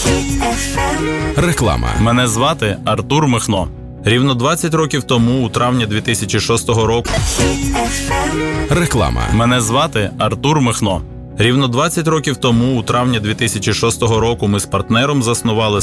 Реклама. Мене звати Артур Михно. Рівно 20 років тому, у травні 2006 року. Реклама. Мене звати Артур Михно. Рівно 20 років тому, у травні 2006 року, ми з партнером заснували